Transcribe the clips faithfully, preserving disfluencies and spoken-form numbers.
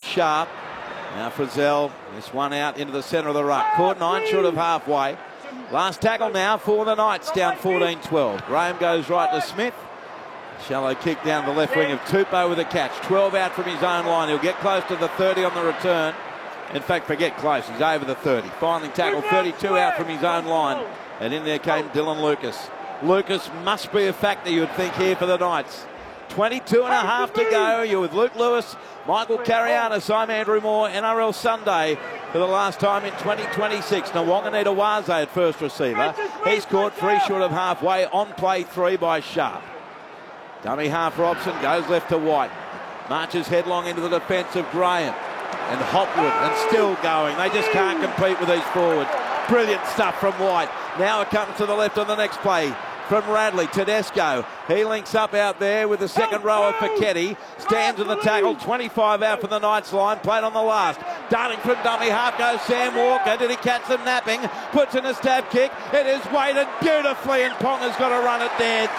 Sharp. Now Frizzell, this one out into the centre of the ruck. Caught nine short of halfway. Last tackle now for the Knights, down fourteen twelve. Graham goes right to Smith. Shallow kick down the left wing of Tupou with a catch. twelve out from his own line. He'll get close to the thirty on the return. In fact, forget close. He's over the thirty. Finally tackled, thirty-two out from his own line. And in there came Dylan Lucas. Lucas must be a factor, you would think, here for the Knights. twenty-two and a half to go. You're with Luke Lewis, Michael Carianis. I'm Andrew Moore. N R L Sunday for the last time in twenty twenty-six. Nawaqanita Waze at first receiver. He's caught three short of halfway on play three by Sharp. Dummy half Robson goes left to White. Marches headlong into the defence of Graham. And Hopwood, and still going. They just can't compete with these forwards. Brilliant stuff from White. Now it comes to the left on the next play from Radley. Tedesco, he links up out there with the second rower for Keddy. Stands in the tackle, twenty-five out for the Knights line. Played on the last. Darting from dummy half goes Sam Walker. Did he catch them napping? Puts in a stab kick. It is weighted beautifully, and Ponga's got to run it dead.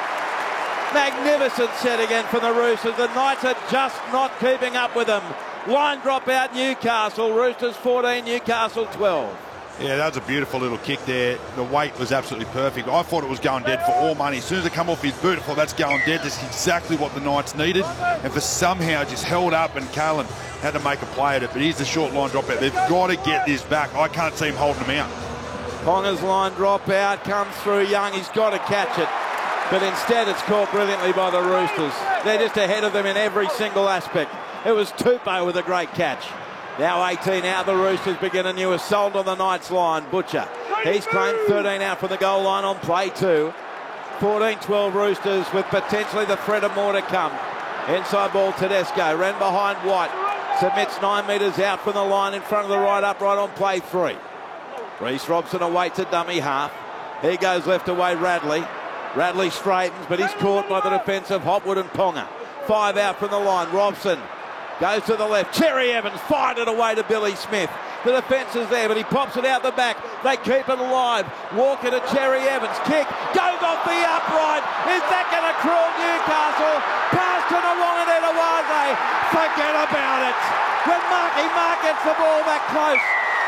Magnificent set again from the Roosters. The Knights are just not keeping up with them. Line drop out Newcastle. Roosters fourteen, Newcastle twelve. Yeah, that was a beautiful little kick there. The weight was absolutely perfect. I thought it was going dead for all money. As soon as it come off his boot, I thought that's going dead. That's exactly what the Knights needed. And for somehow just held up, and Callan had to make a play at it. But here's the short line drop out. They've got to get this back. I can't see him holding them out. Ponga's line drop out comes through Young. He's got to catch it. But instead it's caught brilliantly by the Roosters. They're just ahead of them in every single aspect. It was Tupou with a great catch. Now eighteen out, the Roosters begin a new assault on the Knights line. Butcher, he's claimed thirteen out from the goal line on play two. fourteen twelve Roosters with potentially the threat of more to come. Inside ball Tedesco, ran behind White. Submits nine metres out from the line in front of the right upright on play three. Reece Robson awaits a dummy half. He goes left away Radley. Radley straightens, but he's caught by the defence of Hopwood and Ponga. Five out from the line. Robson goes to the left. Cherry Evans fired it away to Billy Smith. The defence is there, but he pops it out the back. They keep it alive. Walker to Cherry Evans. Kick goes off the upright. Is that going to crawl Newcastle? Pass to Nawaqanita Waze. Forget about it. When Marky Mark gets the ball that close,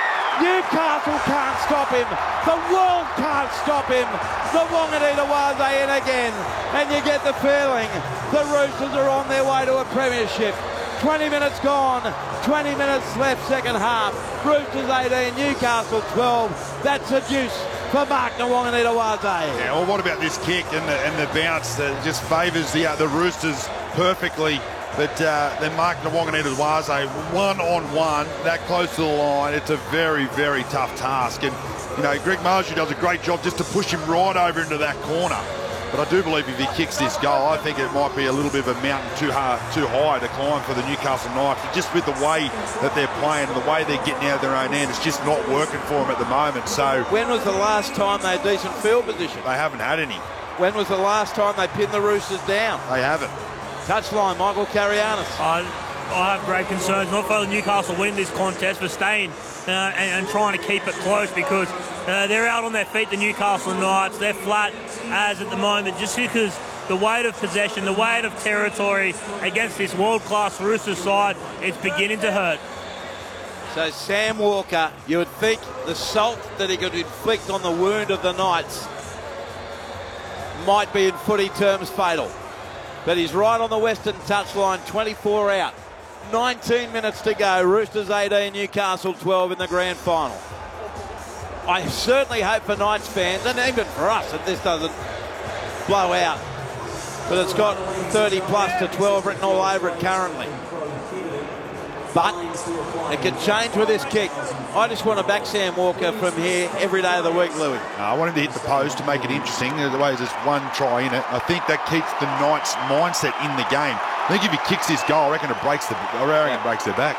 Newcastle can't stop him. The world can't stop him. Nawaqanita Waze in again. And you get the feeling the Roosters are on their way to a premiership. twenty minutes gone, twenty minutes left, second half. Roosters eighteen, Newcastle twelve. That's a deuce for Mark Nawaqanita Waze. Yeah, well, what about this kick and the, and the bounce that just favours the, uh, the Roosters perfectly? But uh, then Mark Nawaqanita Waze, one-on-one, that close to the line, it's a very, very tough task. And, you know, Greg Marshall does a great job just to push him right over into that corner. But I do believe if he kicks this goal, I think it might be a little bit of a mountain too hard, too high to climb for the Newcastle Knights. But just with the way that they're playing and the way they're getting out of their own end, it's just not working for them at the moment. So when was the last time they had decent field position? They haven't had any. When was the last time they pinned the Roosters down? They haven't. Touchline, Michael Carianis. I, I have great concerns, not for Newcastle win this contest, but staying uh, and, and trying to keep it close, because uh, they're out on their feet, the Newcastle Knights. They're flat as at the moment, just because the weight of possession, the weight of territory against this world-class Roosters side, it's beginning to hurt. So Sam Walker, you would think the salt that he could inflict on the wound of the Knights might be in footy terms fatal. But he's right on the western touchline, twenty-four out. nineteen minutes to go. Roosters eighteen, Newcastle twelve in the grand final. I certainly hope for Knights fans, and even for us, that this doesn't blow out. But it's got thirty plus to twelve written all over it currently. But it can change with this kick. I just want to back Sam Walker from here every day of the week, Louis. No, I want him to hit the post to make it interesting. The way there's one try in it, I think that keeps the Knights' mindset in the game. I think if he kicks this goal, I reckon it breaks the, I reckon it breaks their back.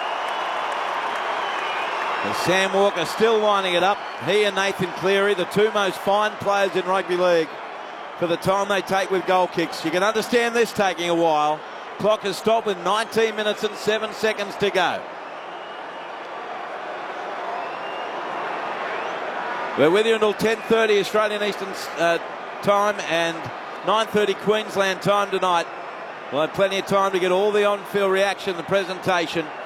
And Sam Walker still lining it up. He and Nathan Cleary, the two most fine players in rugby league, for the time they take with goal kicks. You can understand this taking a while. Clock has stopped with nineteen minutes and seven seconds to go. We're with you until ten thirty Australian Eastern uh, time and nine thirty Queensland time tonight. We'll have plenty of time to get all the on-field reaction, the presentation.